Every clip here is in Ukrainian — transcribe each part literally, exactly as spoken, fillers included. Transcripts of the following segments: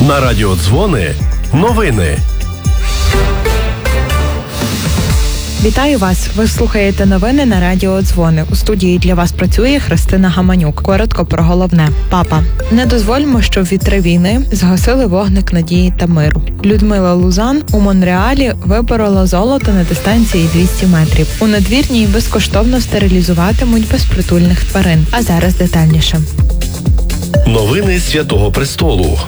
На радіо Дзвони новини. Вітаю вас! Ви слухаєте новини на радіо Дзвони. У студії для вас працює Христина Гаманюк. Коротко про головне. Папа. Не дозвольмо, щоб вітри війни згасили вогник надії та миру. Людмила Лузан у Монреалі виборола золото на дистанції двісті метрів. У надвірній безкоштовно стерилізуватимуть безпритульних тварин. А зараз детальніше. Новини Святого Престолу.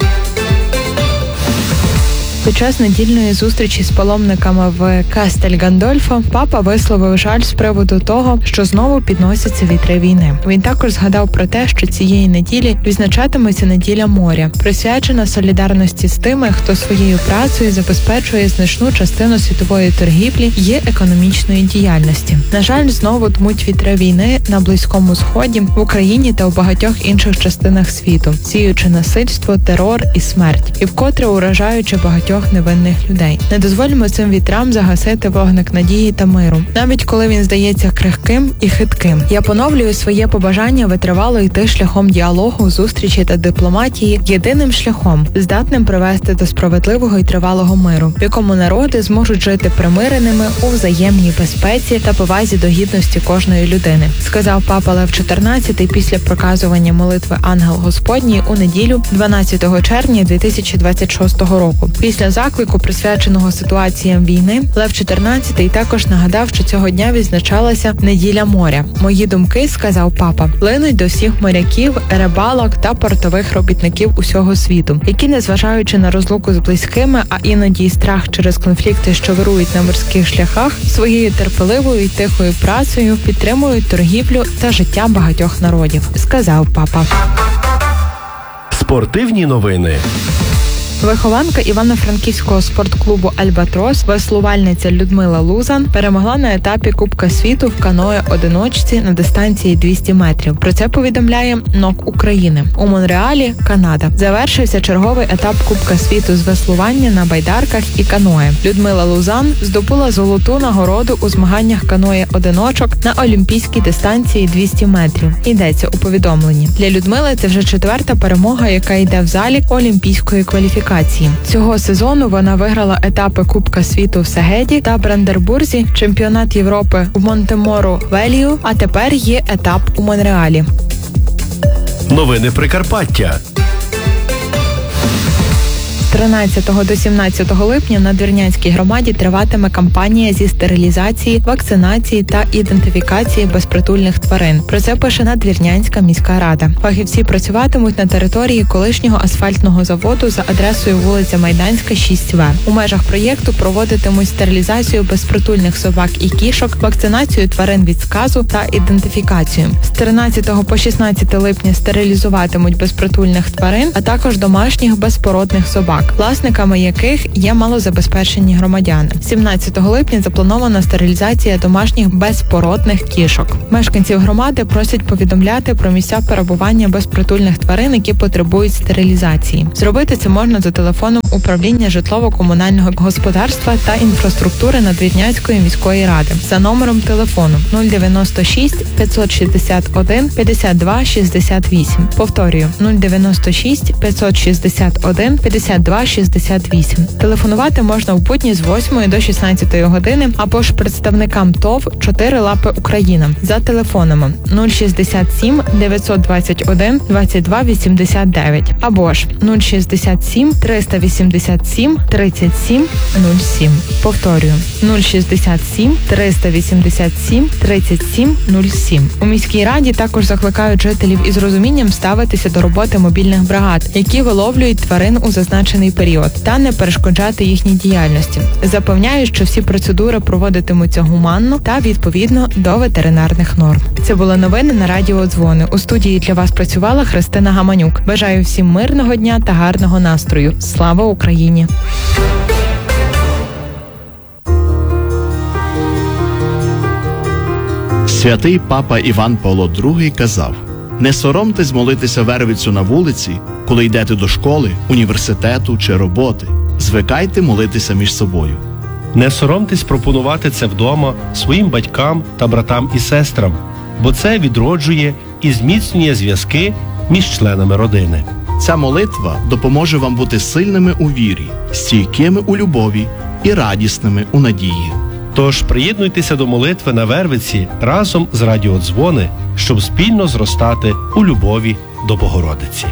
Під час недільної зустрічі з паломниками в Кастель Гандольфо папа висловив жаль з приводу того, що знову підносяться вітри війни. Він також згадав про те, що цієї неділі відзначатиметься неділя моря, присвячена солідарності з тими, хто своєю працею забезпечує значну частину світової торгівлі і економічної діяльності. На жаль, знову дмуть вітри війни на Близькому Сході, в Україні та у багатьох інших частинах світу, сіючи насильство, терор і смерть, і вкотре уражаючи багатьох невинних людей. Не дозволимо цим вітрам загасити вогник надії та миру, навіть коли він здається крихким і хитким. Я поновлюю своє побажання витривало йти шляхом діалогу, зустрічі та дипломатії єдиним шляхом, здатним привести до справедливого і тривалого миру, в якому народи зможуть жити примиреними у взаємній безпеці та повазі до гідності кожної людини, сказав папа Лев чотирнадцятий після проказування молитви «Ангел Господній» у неділю дванадцятого червня дві тисячі двадцять шостого року. Після заклику, присвяченого ситуаціям війни, Лев чотирнадцятий також нагадав, що цього дня відзначалася неділя моря. Мої думки, сказав папа, линуть до всіх моряків, рибалок та портових робітників усього світу, які, незважаючи на розлуку з близькими, а іноді й страх через конфлікти, що вирують на морських шляхах, своєю терпеливою і тихою працею підтримують торгівлю та життя багатьох народів, сказав папа. Спортивні новини. Вихованка Івано-Франківського спортклубу «Альбатрос», веслувальниця Людмила Лузан, перемогла на етапі Кубка світу в каное-одиночці на дистанції двісті метрів. Про це повідомляє НОК України. У Монреалі, Канада, завершився черговий етап Кубка світу з веслування на байдарках і каное. Людмила Лузан здобула золоту нагороду у змаганнях каное-одиночок на олімпійській дистанції двісті метрів. Йдеться у повідомленні. Для Людмили це вже четверта перемога, яка йде в залік олімпійської кваліфікації. Цього сезону вона виграла етапи Кубка світу в Сегеді та Брандербурзі, чемпіонат Європи в Монтеморо-Велію, а тепер є етап у Монреалі. Новини Прикарпаття. З тринадцятого до сімнадцятого липня на Надвірнянській громаді триватиме кампанія зі стерилізації, вакцинації та ідентифікації безпритульних тварин. Про це пише Надвірнянська міська рада. Фахівці працюватимуть на території колишнього асфальтного заводу за адресою вулиця Майданська, шість В. У межах проєкту проводитимуть стерилізацію безпритульних собак і кішок, вакцинацію тварин від сказу та ідентифікацію. З тринадцятого по шістнадцяте липня стерилізуватимуть безпритульних тварин, а також домашніх безпородних собак, власниками яких є малозабезпечені громадяни. сімнадцятого липня запланована стерилізація домашніх безпородних кішок. Мешканців громади просять повідомляти про місця перебування безпритульних тварин, які потребують стерилізації. Зробити це можна за телефоном управління житлово-комунального господарства та інфраструктури Надвірнянської міської ради за номером телефону нуль дев'яносто шість п'ятсот шістдесят один п'ятдесят два шістдесят вісім. Повторюю, нуль дев'яносто шість п'ятсот шістдесят один п'ятдесят два шістдесят вісім. Телефонувати можна в будні з восьмої до шістнадцятої години або ж представникам ТОВ «Чотири лапи Україна» за телефонами нуль шістдесят сім дев'ятсот двадцять один двадцять два вісімдесят дев'ять або ж нуль шістдесят сім триста вісімдесят сім тридцять сім нуль сім. Повторюю, нуль шістдесят сім триста вісімдесят сім тридцять сім нуль сім. У міській раді також закликають жителів із розумінням ставитися до роботи мобільних бригад, які виловлюють тварин у зазначений період, та не перешкоджати їхній діяльності. Запевняють, що всі процедури проводитимуться гуманно та відповідно до ветеринарних норм. Це були новини на радіо Дзвони. У студії для вас працювала Христина Гаманюк. Бажаю всім мирного дня та гарного настрою. Слава Україні! Святий папа Іван Павло другий казав: «Не соромтесь молитися вервицю на вулиці, коли йдете до школи, університету чи роботи. Звикайте молитися між собою». Не соромтесь пропонувати це вдома своїм батькам та братам і сестрам, бо це відроджує і зміцнює зв'язки між членами родини. Ця молитва допоможе вам бути сильними у вірі, стійкими у любові і радісними у надії. Тож приєднуйтеся до молитви на Вервиці разом з Радіодзвони, щоб спільно зростати у любові до Богородиці.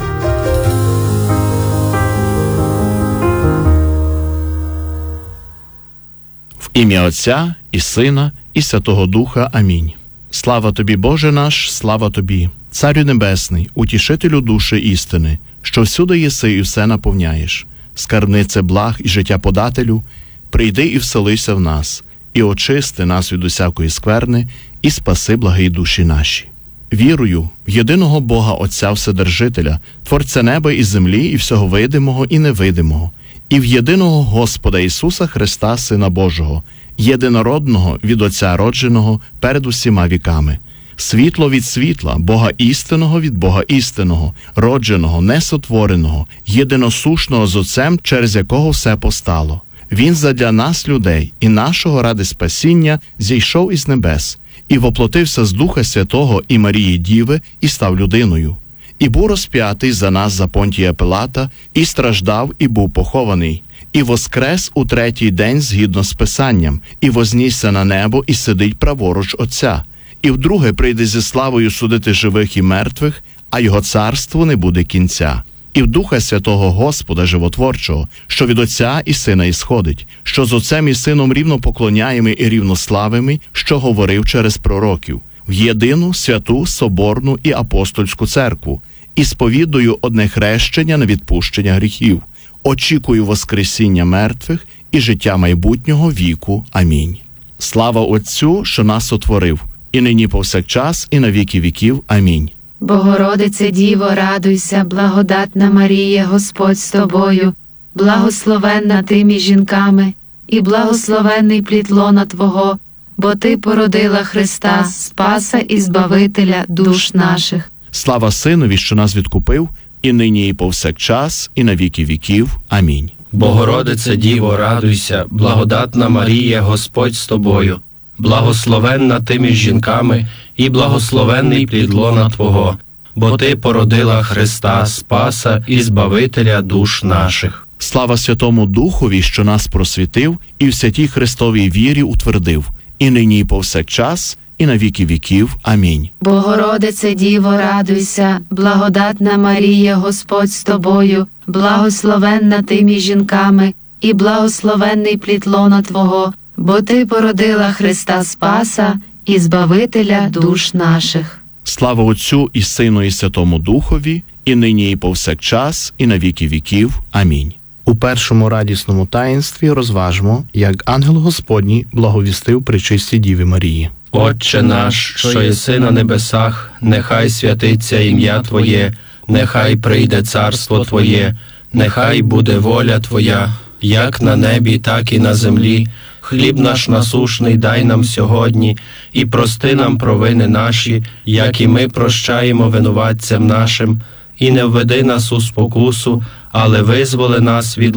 В ім'я Отця і Сина і Святого Духа. Амінь. Слава тобі, Боже наш, слава тобі, Царю Небесний, утішителю душі істини, що всюди єси і все наповняєш. Скарбнице благ і життя подателю, прийди і вселися в нас, і очисти нас від усякої скверни, і спаси благі душі наші. Вірую в єдиного Бога Отця Вседержителя, Творця неба і землі, і всього видимого і невидимого, і в єдиного Господа Ісуса Христа, Сина Божого, єдинородного від Отця родженого перед усіма віками, світло від світла, Бога істинного від Бога істинного, родженого, несотвореного, єдиносушного з Отцем, через якого все постало. Він задля нас, людей, і нашого ради спасіння зійшов із небес, і воплотився з Духа Святого і Марії Діви, і став людиною. І був розп'ятий за нас за Понтія Пилата, і страждав, і був похований, і воскрес у третій день згідно з Писанням, і вознісся на небо, і сидить праворуч Отця. І вдруге прийде зі славою судити живих і мертвих, а його царству не буде кінця. І в Духа Святого Господа Животворчого, що від Отця і Сина ісходить, що з Отцем і Сином рівно поклоняємо і рівно славимо, що говорив через пророків, в єдину, святу, соборну і апостольську церкву, і сповідую одне хрещення на відпущення гріхів. Очікую воскресіння мертвих і життя майбутнього віку. Амінь. Слава Отцю, що нас сотворив, і нині повсякчас, і на віки віків. Амінь. Богородице Діво, радуйся, благодатна Марія, Господь з тобою, благословенна ти між жінками, і благословенний плід лона Твого, бо Ти породила Христа, Спаса і Збавителя душ наших. Слава Синові, що нас відкупив, і нині і повсякчас, і на віки віків. Амінь. Богородице Діво, радуйся, благодатна Марія, Господь з тобою, благословенна ти між жінками, і благословенний плід лона Твого, бо Ти породила Христа, Спаса і Збавителя душ наших. Слава Святому Духові, що нас просвітив, і в святій Христовій вірі утвердив, і нині і повсякчас, і на віки віків. Амінь. Богородице Діво, радуйся, благодатна Марія, Господь з тобою, благословенна ти між жінками, і благословенний плід лона Твого, бо Ти породила Христа Спаса і Збавителя душ наших. Слава Отцю і Сину і Святому Духові, і нині і повсякчас, і на віки віків. Амінь. У першому радісному таїнстві розважмо, як ангел Господній благовістив пречистій Діві Марії. Отче наш, що єси на небесах, нехай святиться ім'я Твоє, нехай прийде царство Твоє, нехай буде воля Твоя, як на небі, так і на землі. Хліб наш насушний дай нам сьогодні, і прости нам провини наші, як і ми прощаємо винуватцям нашим. І не введи нас у спокусу, але визволи нас від